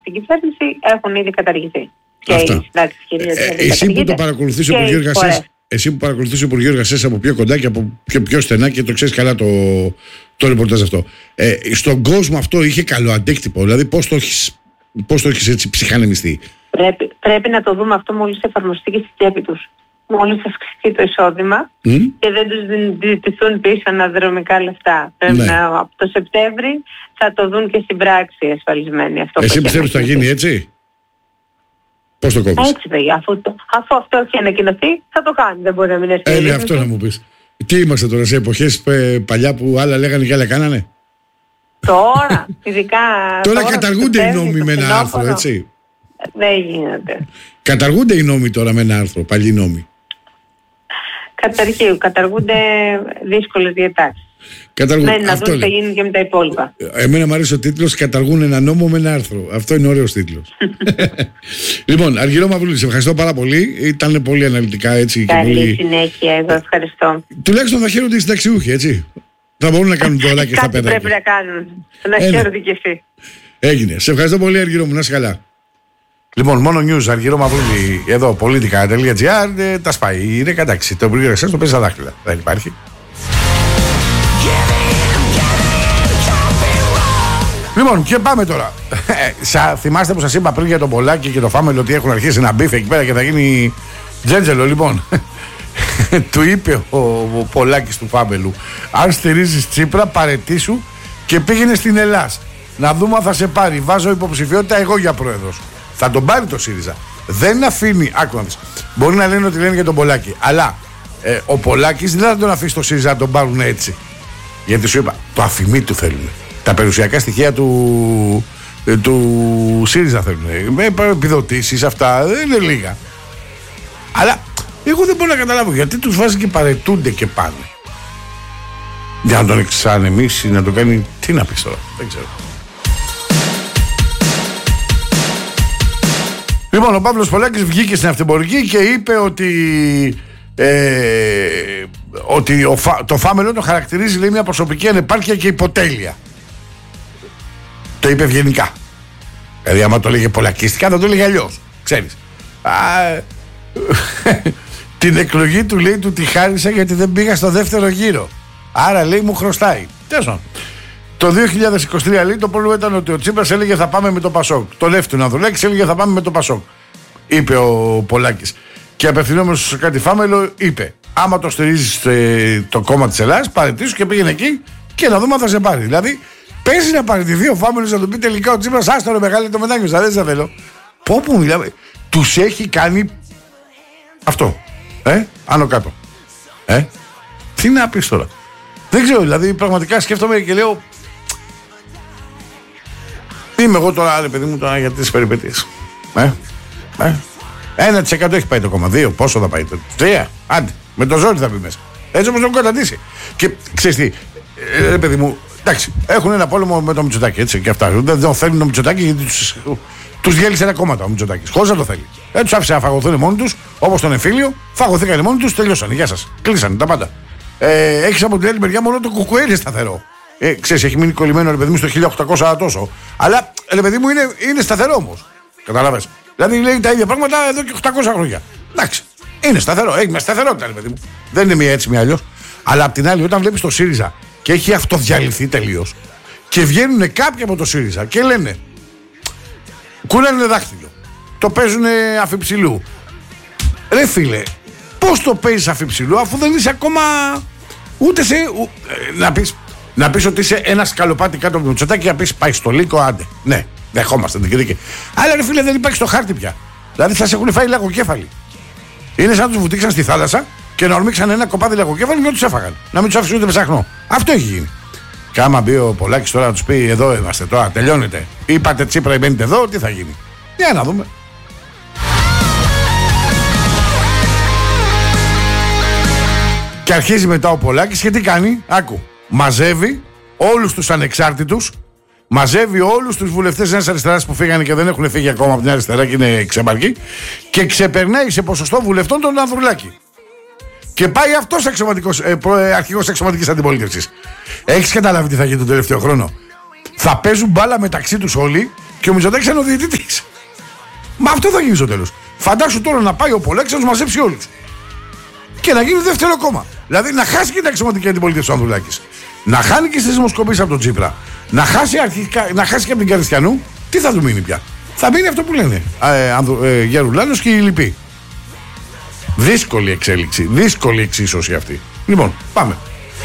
στην κυβέρνηση έχουν ήδη καταργηθεί. Και οι συντάξεις κυρίως εσύ που το παρακολουθείς ο Υπουργείο Εργασίας, εσύ που παρακολουθείς ο Υπουργείο Εργασίας από πιο κοντά και από πιο στενά και το ξέρεις καλά το ρεπορτάζ αυτό. Στον κόσμο αυτό είχε καλό αντίκτυπο, δηλαδή πώς το έχεις έτσι ψυχανεμιστεί? Πρέπει να το δούμε αυτό μόλις εφαρμοστεί και στη τσέπη τους. Μόλις αυξηθεί το εισόδημα και δεν τους ζητηθούν πίσω αναδρομικά λεφτά. Από το Σεπτέμβρη θα το δουν και στην πράξη ασφαλισμένοι. Εσύ πιστεύεις ότι θα γίνει έτσι? Πώς το κόβεις? Έτσι βέβαια, αφού αυτό έχει ανακοινωθεί θα το κάνει, δεν μπορεί να μην είναι αυτό να μου πεις. Τι είμαστε τώρα, σε εποχές παλιά που άλλα λέγανε και άλλα κάνανε? Τώρα, ειδικά τώρα καταργούνται οι νόμοι με ένα άρθρο, έτσι? Δεν γίνεται. Καταργούνται οι νόμοι τώρα με ένα άρθρο, παλιοί νόμοι? Καταργούνται δύσκολες διατάξεις. Να δουν τι θα γίνει και με τα υπόλοιπα. Εμένα μου αρέσει ο τίτλος «Καταργούν ένα νόμο με ένα άρθρο». Αυτό είναι ωραίος τίτλος. Λοιπόν, Αργυρό Μαυρούλη, σε ευχαριστώ πάρα πολύ. Ήταν πολύ αναλυτικά έτσι. Καλή συνέχεια, εγώ ευχαριστώ. Τουλάχιστον θα χαίρονται οι συνταξιούχοι, έτσι. Θα μπορούν να κάνουν τώρα και στα πέντε. Κάτι πρέπει να κάνουν. Να χαίρονται κι εσύ. Έγινε. Σε ευχαριστώ πολύ, Αργυρό μου, να είσαι καλά. Λοιπόν, μόνο news, Αργυρό Μαυρούλη, εδώ, politica.gr, τα σπάει. Είναι κατάξει. Το Υπουργείο Εργασίας το παίζει στα δάχτυλα. Δεν υπάρχει. Λοιπόν, και πάμε τώρα. Θυμάστε που σας είπα πριν για τον Πολάκη και το Φάμελο ότι έχουν αρχίσει να μπήφε εκεί πέρα και θα γίνει τζέντζελο? Λοιπόν, του είπε ο Πολάκης του Φάμελου, αν στηρίζεις Τσίπρα παρετήσου και πήγαινε στην Ελλάδα. Να δούμε αν θα σε πάρει. Βάζω υποψηφιότητα εγώ για πρόεδρος. Θα τον πάρει το ΣΥΡΙΖΑ. Δεν αφήνει. Άκου να δεις. Μπορεί να λένε ότι λένε για τον Πολάκη. Αλλά ο Πολάκης δεν θα τον αφήσει το ΣΥΡΙΖΑ να τον πάρουν έτσι. Γιατί σου είπα, το αφημί του θέλουν. Τα περιουσιακά στοιχεία του ΣΥΡΙΖΑ θέλουν. Με επιδοτήσεις, αυτά δεν είναι λίγα. Αλλά εγώ δεν μπορώ να καταλάβω γιατί τους βάζει και παρετούνται και πάνε. Για να τον εξανεμίσει, να τον κάνει. Τι να πεις τώρα, δεν ξέρω. Λοιπόν, ο Παύλος Πολάκης βγήκε στην Αυτεμπορική και είπε ότι το Φάμελο το χαρακτηρίζει, λέει, μια προσωπική ανεπάρκεια και υποτέλεια. Το είπε ευγενικά. Δηλαδή, άμα το λέγε πολακιστικά, θα το λέγε αλλιώς. Ξέρεις. Την εκλογή του, λέει, του τη χάρισα γιατί δεν πήγα στο δεύτερο γύρο. Άρα, λέει, μου χρωστάει. Τέλος. Το 2023, λέει, το πρόβλημα ήταν ότι ο Τσίπρας έλεγε θα πάμε με το Πασόκ. Το Λεύτηνο Ανδρουλάκης έλεγε θα πάμε με το Πασόκ. Είπε ο Πολάκης. Και απευθυνόμενος στο κάτι Φάμελο, είπε: άμα το στηρίζεις το κόμμα της Ελλάδας, παραιτήσου και πήγαινε εκεί και να δούμε αν θα σε πάρει. Δηλαδή, παίζει να παραιτηθεί ο Φάμελος να του πει τελικά ο Τσίπρας, άστο ρε μεγάλη, το μετάνιωσα, δεν σε θέλω. Πού μιλάμε, τους έχει κάνει αυτό. Άνω κάτω. Τι να πεις τώρα. Δεν ξέρω, δηλαδή πραγματικά σκέφτομαι και λέω. Είμαι εγώ τώρα, ρε παιδί μου, τώρα για τις περιπέτειες. 1% έχει πάει το κόμμα. 2, πόσο θα πάει? 3, άντε, με το ζόρι θα μπει μέσα. Έτσι όπως το έχουν καταντήσει. Και ξέρεις τι, ρε παιδί μου, εντάξει, έχουν ένα πόλεμο με το Μητσοτάκη, έτσι και αυτά. Δεν θέλουν το Μητσοτάκη γιατί τους διέλυσε ένα κόμμα ο Μητσοτάκης. Χωρίς να το θέλει. Τους άφησε να φαγωθούν μόνοι τους, όπως τον εμφύλιο, φαγωθήκαν μόνοι τους, τελειώσανε. Γεια σας. Κλείσανε τα πάντα. Έχεις από την άλλη μεριά μόνο το κουκουέ είναι σταθερό. Ξέρεις, έχει μείνει κολλημένο, ρε παιδί μου, στο 1800 τόσο. Αλλά, ρε παιδί μου, είναι σταθερό όμως. Καταλάβες. Δηλαδή λέει τα ίδια πράγματα εδώ και 800 χρόνια. Εντάξει. Είναι σταθερό. Έχει μια σταθερότητα, ρε παιδί μου. Δεν είναι μία έτσι, μία αλλιώς. Αλλά απ' την άλλη, όταν βλέπεις το ΣΥΡΙΖΑ και έχει αυτοδιαλυθεί τελείως και βγαίνουν κάποιοι από το ΣΥΡΙΖΑ και λένε, κούνανε δάχτυλο, το παίζουν αφιψηλού. Ρε φίλε, πώς το παίζεις αφιψηλού αφού δεν είσαι ακόμα ούτε σε. Να πεις ότι είσαι ένα σκαλοπάτι κάτω από το Μητσοτάκη και να πεις πάει στο λύκο, άντε. Ναι, δεχόμαστε την κριτική. Αλλά ρε φίλε, δεν υπάρχει στο χάρτη πια. Δηλαδή θα σε έχουν φάει λαγοκέφαλοι. Είναι σαν να τους βουτήξαν στη θάλασσα και να ορμήξαν ένα κοπάδι λαγοκέφαλοι και να τους έφαγαν. Να μην τους άφησαν ούτε ψάχνω. Αυτό έχει γίνει. Και άμα μπει ο Πολάκης τώρα να τους πει εδώ είμαστε τώρα, τελειώνετε. Είπατε Τσίπρα, μπαίνετε εδώ, τι θα γίνει. Για να δούμε. Και αρχίζει μετά ο Πολάκης και τι κάνει, άκου. Μαζεύει όλους τους ανεξάρτητους, μαζεύει όλους τους βουλευτές της Νέας Αριστεράς που φύγανε και δεν έχουν φύγει ακόμα από την αριστερά και είναι ξεμπαρκή και ξεπερνάει σε ποσοστό βουλευτών τον Ανδρουλάκη. Και πάει αυτός αρχηγός εξωματικής αντιπολίτευσης. Έχεις καταλάβει τι θα γίνει τον τελευταίο χρόνο? Θα παίζουν μπάλα μεταξύ τους όλοι Και ο Μητσοτάκης είναι ο διαιτητής. Μα αυτό θα γίνει στο τέλος. Φαντάσου τώρα να πάει ο Πολέξης να τους μαζέψει όλους. Και να γίνει δεύτερο κόμμα. Δηλαδή να χάσει και την αξιωματική αντιπολίτευση του Ανδρουλάκης. Να χάνει και στις δημοσκοπήσεις από τον Τσίπρα. Να χάσει και από την Καριστιανού. Τι θα του μείνει πια? Θα μείνει αυτό που λένε Γερουλάνος και οι λοιποί. Δύσκολη εξέλιξη. Δύσκολη εξίσωση αυτή. Λοιπόν, πάμε.